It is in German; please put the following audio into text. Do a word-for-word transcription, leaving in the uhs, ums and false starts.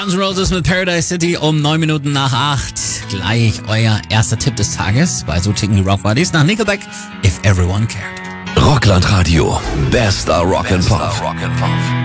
Guns N' Roses mit Paradise City um neun Minuten nach acht. Gleich euer erster Tipp des Tages bei So ticken die Rock Buddies nach Nickelback, If Everyone Cared. Rockland Radio, bester Rock and Pop.